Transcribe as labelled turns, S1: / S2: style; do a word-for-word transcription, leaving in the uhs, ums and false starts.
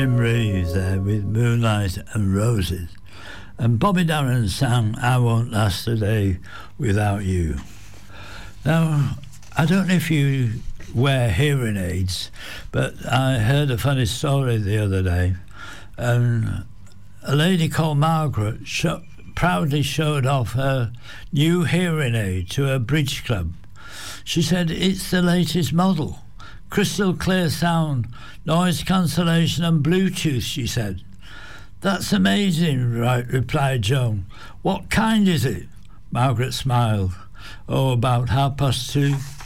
S1: Jim Reeves there with Moonlight and Roses. And Bobby Darin sang I Won't Last a Day Without You. Now, I don't know if you wear hearing aids, but I heard a funny story the other day. And a lady called Margaret sh- proudly showed off her new hearing aid to a bridge club. She said, it's the latest model. Crystal clear sound, noise cancellation and Bluetooth, she said. That's amazing, right, replied Joan. What kind is it? Margaret smiled. Oh, about half past two.